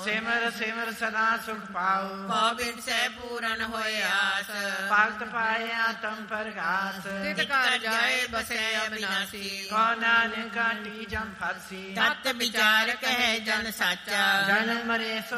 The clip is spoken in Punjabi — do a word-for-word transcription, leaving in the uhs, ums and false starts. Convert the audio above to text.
ਸਿਮਰ ਸਿਮਰ ਸਦਾ ਸੁਖ ਪਾਉ। ਕੋ ਬਿਨ ਸਹਿ ਪੂਰਨ ਹੋਏ ਆਸ। ਭਗਤ ਪਾਇਆ ਤੁਮ ਪ੍ਰਗਾਸ। ਤਿਤ ਕਰ ਜਾਏ ਬਸੈ ਅਬਿਨਾਸੀ। ਕੋ ਨਾਨਕ ਕਾਟੀ ਜਮ ਫਰਸੀ। ਤਤ ਵਿਚਾਰ ਕਹਿ ਜਨ ਸਾਚਾ। ਜਨਮ ਮਰੇ ਸੋ